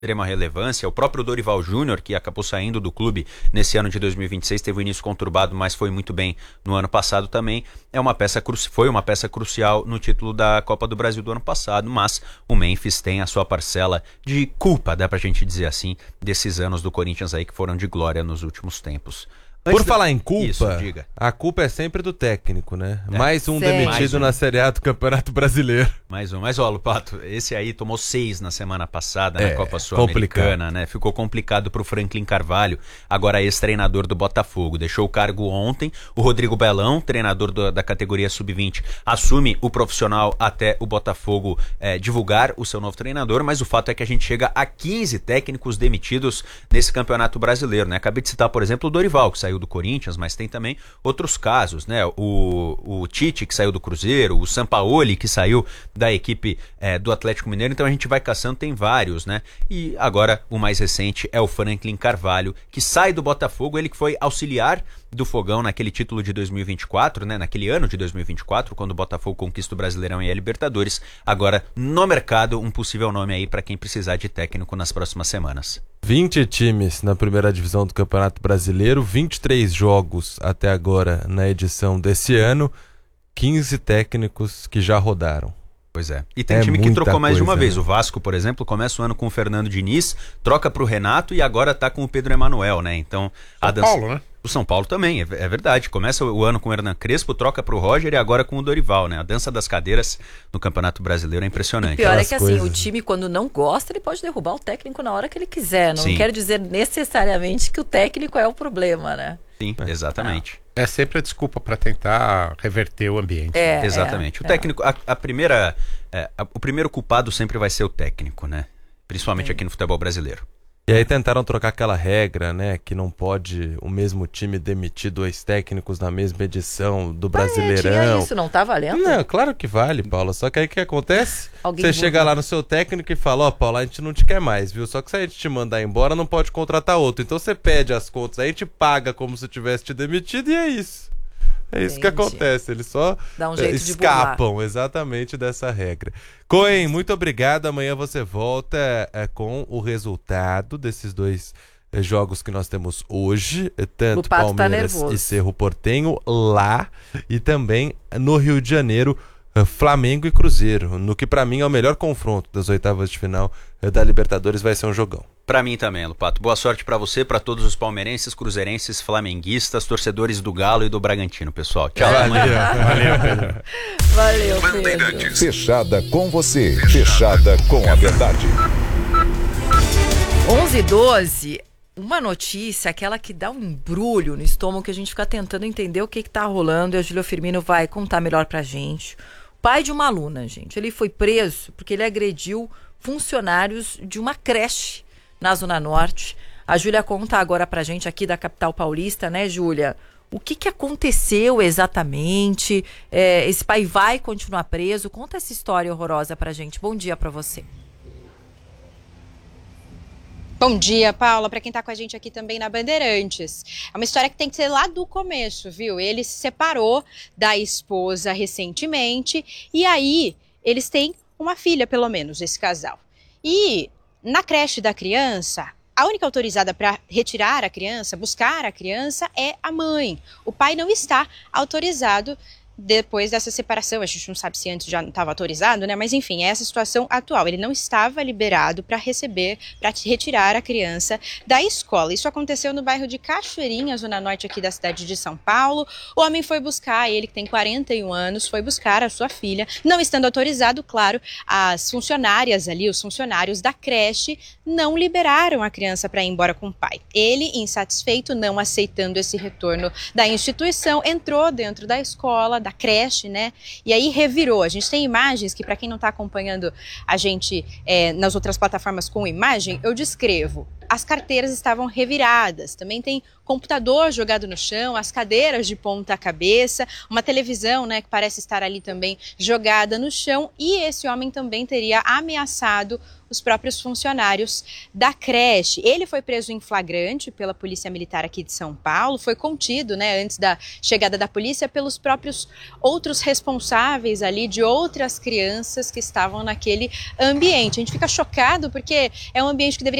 extrema relevância. O próprio Dorival Júnior, que acabou saindo do clube nesse ano de 2026, teve um início conturbado, mas foi muito bem no ano passado também. Foi uma peça crucial no título da Copa do Brasil do ano passado, mas o Memphis tem a sua parcela de culpa, dá pra gente dizer assim, desses anos do Corinthians aí que foram de glória nos últimos tempos. Por falar em culpa, Isso, diga. A culpa é sempre do técnico, né? Mais um demitido na Série A do Campeonato Brasileiro. Mais um. Mas, ó, Lupato, esse aí tomou 6 na semana passada na Copa Sul-Americana, né? Ficou complicado pro Franklin Carvalho, agora ex-treinador do Botafogo. Deixou o cargo ontem. O Rodrigo Belão, treinador da categoria Sub-20, assume o profissional até o Botafogo divulgar o seu novo treinador, mas o fato é que a gente chega a 15 técnicos demitidos nesse Campeonato Brasileiro, né? Acabei de citar, por exemplo, o Dorival, que saiu do Corinthians, mas tem também outros casos, né? O Tite, que saiu do Cruzeiro, o Sampaoli, que saiu da equipe do Atlético Mineiro. Então a gente vai caçando, tem vários, né? E agora o mais recente é o Franklin Carvalho, que sai do Botafogo, ele que foi auxiliar do Fogão naquele título de 2024, né? Naquele ano de 2024, quando o Botafogo conquista o Brasileirão e a Libertadores. Agora, no mercado, um possível nome aí para quem precisar de técnico nas próximas semanas. 20 times na primeira divisão do Campeonato Brasileiro, 23 jogos até agora na edição desse ano, 15 técnicos que já rodaram. Pois é. E tem time que trocou mais de uma vez. O Vasco, por exemplo, começa o ano com o Fernando Diniz, troca pro Renato e agora tá com o Pedro Emanuel, né? Então, São Paulo, né? O São Paulo também, é verdade. Começa o ano com o Hernan Crespo, troca pro Roger e agora com o Dorival, né? A dança das cadeiras no Campeonato Brasileiro é impressionante. O pior é que assim, o time quando não gosta, ele pode derrubar o técnico na hora que ele quiser. Não quer dizer necessariamente que o técnico é o problema, né? Sim, exatamente. É sempre a desculpa para tentar reverter o ambiente. Exatamente. O técnico, o primeiro culpado sempre vai ser o técnico, né? Principalmente aqui no futebol brasileiro. E aí tentaram trocar aquela regra, né? Que não pode o mesmo time demitir 2 técnicos na mesma edição do Brasileirão. Tinha isso, não tá valendo? Não, claro que vale, Paula. Só que aí o que acontece? Você chega lá no seu técnico e fala, ó, Paula, a gente não te quer mais, viu? Só que se a gente te mandar embora, não pode contratar outro. Então você pede as contas, aí a gente paga como se tivesse te demitido e é isso. É isso que acontece, eles só escapam exatamente dessa regra. Cohen, muito obrigado, amanhã você volta com o resultado desses 2 jogos que nós temos hoje, tanto Palmeiras e Cerro Porteño lá e também no Rio de Janeiro, Flamengo e Cruzeiro, no que pra mim é o melhor confronto das oitavas de final da Libertadores, vai ser um jogão. Pra mim também, Lupato. Boa sorte pra você, pra todos os palmeirenses, cruzeirenses, flamenguistas, torcedores do Galo e do Bragantino, pessoal. Tchau. Valeu, Pedro. Valeu, Pedro. Fechada com você, fechada com a verdade. 11h12, uma notícia, aquela que dá um embrulho no estômago, que a gente fica tentando entender o que tá rolando, e a Júlia Firmino vai contar melhor pra gente. O pai de uma aluna, gente, ele foi preso porque ele agrediu funcionários de uma creche na Zona Norte. A Júlia conta agora pra gente aqui da capital paulista, né, Júlia? O que aconteceu exatamente? Esse pai vai continuar preso? Conta essa história horrorosa pra gente. Bom dia pra você. Bom dia, Paula, para quem tá com a gente aqui também na Bandeirantes. É uma história que tem que ser lá do começo, viu? Ele se separou da esposa recentemente e aí eles têm uma filha, pelo menos, esse casal. E na creche da criança, a única autorizada para retirar a criança, buscar a criança, é a mãe. O pai não está autorizado depois dessa separação. A gente não sabe se antes já não estava autorizado, né? Mas enfim, é essa situação atual. Ele não estava liberado para retirar a criança da escola. Isso aconteceu no bairro de Cachoeirinha, zona norte aqui da cidade de São Paulo. O homem foi buscar, ele que tem 41 anos, foi buscar a sua filha, não estando autorizado, claro, as funcionárias ali, os funcionários da creche, não liberaram a criança para ir embora com o pai. Ele, insatisfeito, não aceitando esse retorno da instituição, entrou dentro da escola, da creche, né? E aí revirou. A gente tem imagens que, para quem não está acompanhando a gente nas outras plataformas com imagem, eu descrevo. as carteiras estavam reviradas. Também tem computador jogado no chão, as cadeiras de ponta cabeça, uma televisão, né, que parece estar ali também jogada no chão, e esse homem também teria ameaçado os próprios funcionários da creche. Ele foi preso em flagrante pela Polícia Militar aqui de São Paulo, foi contido, né, antes da chegada da polícia, pelos próprios outros responsáveis ali de outras crianças que estavam naquele ambiente. A gente fica chocado porque é um ambiente que deveria